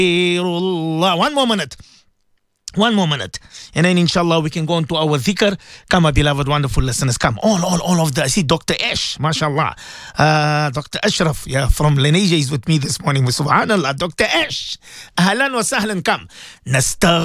One more minute. One more minute. And then inshallah we can go into our dhikr. Come, my beloved, wonderful listeners. Come. All of the, I see Dr. Ash, mashallah. Dr. Ashraf, yeah, from Lenasia is with me this morning. Subhanallah, Dr. Ash. Ahlan wa sahlan, come.